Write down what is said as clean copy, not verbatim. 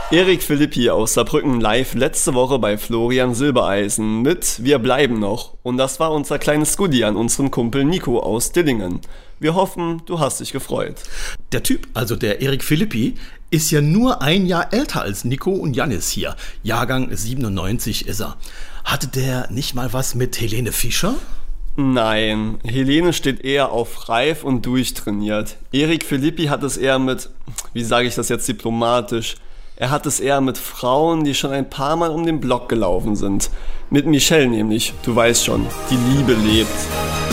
Erik Philippi aus Saarbrücken live letzte Woche bei Florian Silbereisen mit Wir bleiben noch. Und das war unser kleines Goodie an unseren Kumpel Nico aus Dillingen. Wir hoffen, du hast dich gefreut. Der Typ, also der Erik Philippi, ist ja nur ein Jahr älter als Nico und Jannis hier. Jahrgang 97 ist er. Hatte der nicht mal was mit Helene Fischer? Nein, Helene steht eher auf reif und durchtrainiert. Erik Philippi hat es eher mit, wie sage ich das jetzt diplomatisch, er hat es eher mit Frauen, die schon ein paar Mal um den Block gelaufen sind. Mit Michelle nämlich, du weißt schon, die Liebe lebt.